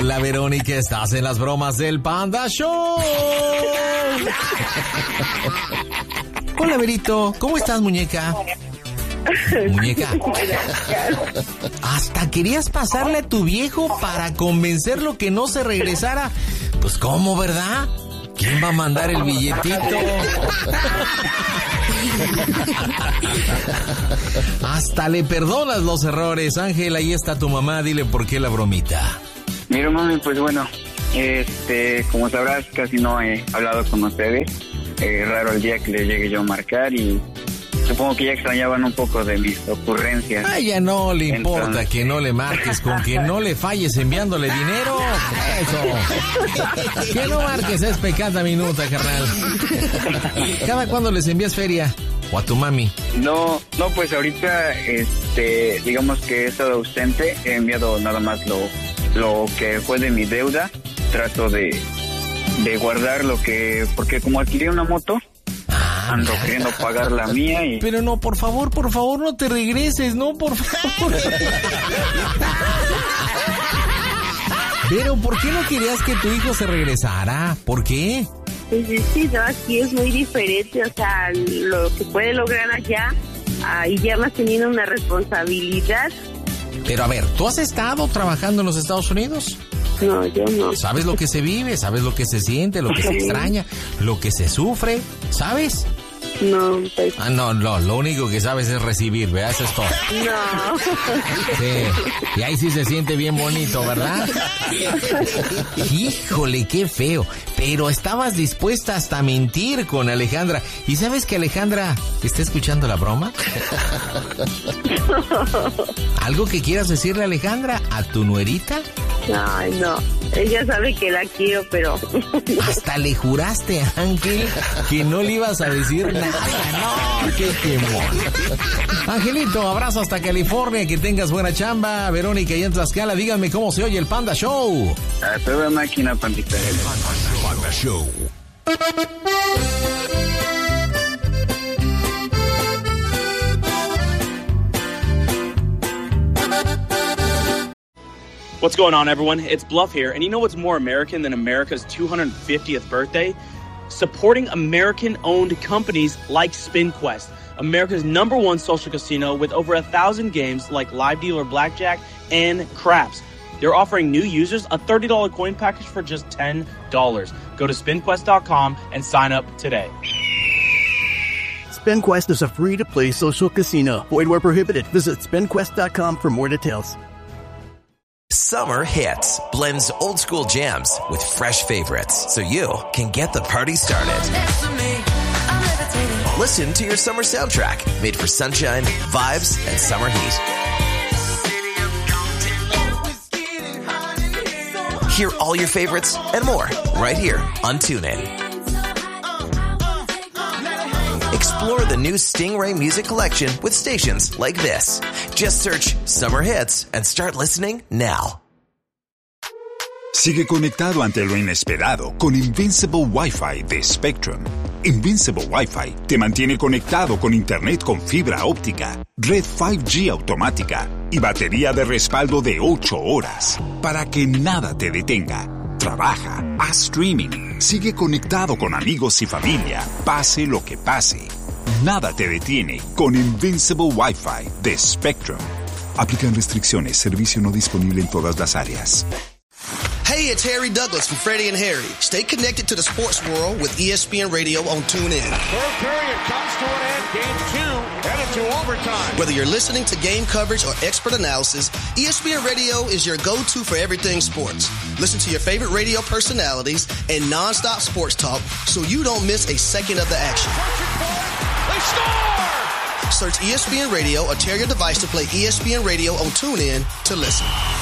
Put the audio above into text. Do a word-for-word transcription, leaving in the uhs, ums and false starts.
Hola, Verónica, estás en las bromas del Panda Show. Hola, Verito, ¿cómo estás, muñeca? Muñeca, hasta querías pasarle a tu viejo para convencerlo que no se regresara. Pues, ¿cómo, verdad? ¿Quién va a mandar el billetito? Hasta le perdonas los errores. Ángel, ahí está tu mamá, dile por qué la bromita. Mira, mami, pues bueno, este, como sabrás, casi no he hablado con ustedes. Eh, raro el día que les llegue yo a marcar y supongo que ya extrañaban un poco de mis ocurrencias. Ay, ya no le importa. Entonces, que no le marques, con que no le falles enviándole dinero. Eso. Que no marques es pecata minuta, carnal. ¿Cada cuándo les envías feria? ¿O a tu mami? No, no, pues ahorita, este, digamos que he estado ausente. He enviado nada más lo, lo que fue de mi deuda. Trato de, de guardar lo que, porque como adquirí una moto, ando queriendo pagar la mía y... Pero no, por favor, por favor, no te regreses, no, por favor. Pero, ¿por qué no querías que tu hijo se regresara? ¿Por qué? Pues es que no, aquí es muy diferente, o sea, lo que puede lograr allá, ah, y ya más teniendo una responsabilidad. Pero a ver, ¿tú has estado trabajando en los Estados Unidos? No, yo no. ¿Sabes lo que se vive? ¿Sabes lo que se siente? ¿Lo que se extraña? ¿Lo que se sufre? ¿Sabes? No, pues... Ah, no, no, lo único que sabes es recibir, ¿verdad? Eso es todo. No. Sí, y ahí sí se siente bien bonito, ¿verdad? Híjole, qué feo. Pero estabas dispuesta hasta a mentir con Alejandra. ¿Y sabes que Alejandra está escuchando la broma? ¿Algo que quieras decirle, Alejandra, a tu nuerita? Ay, no. Ella sabe que la quiero, pero... Hasta le juraste, Ángel, que no le ibas a decir nada. No, qué quemón. Angelito, abrazo hasta California, que tengas buena chamba. Verónica y en Tlaxcala, díganme cómo se oye el Panda Show. A toda máquina, pandita. Panda Show. What's going on, everyone? It's Bluff here, and you know what's more American than America's two hundred fiftieth birthday? Supporting American-owned companies like SpinQuest, America's number one social casino with over a thousand games like Live Dealer Blackjack and Craps. They're offering new users a thirty dollars coin package for just ten dollars. Go to spin quest dot com and sign up today. SpinQuest is a free-to-play social casino. Void where prohibited. Visit spin quest dot com for more details. Summer Hits blends old school jams with fresh favorites so you can get the party started. Listen to your summer soundtrack made for sunshine, vibes, and summer heat. Hear all your favorites and more right here on TuneIn. Explore the new Stingray music collection with stations like this. Just search Summer Hits and start listening now. Sigue conectado ante lo inesperado con Invincible Wi-Fi de Spectrum. Invincible Wi-Fi te mantiene conectado con internet con fibra óptica, red cinco G automática y batería de respaldo de ocho horas para que nada te detenga. Trabaja, haz streaming, sigue conectado con amigos y familia, pase lo que pase. Nada te detiene con Invincible Wi-Fi de Spectrum. Aplican restricciones, servicio no disponible en todas las áreas. Hey, it's Harry Douglas from Freddie and Harry. Stay connected to the sports world with E S P N Radio on TuneIn. Third period comes to an end. Game two headed to overtime. Whether you're listening to game coverage or expert analysis, E S P N Radio is your go-to for everything sports. Listen to your favorite radio personalities and non-stop sports talk so you don't miss a second of the action. They score! Search E S P N Radio or tear your device to play E S P N Radio on TuneIn to listen.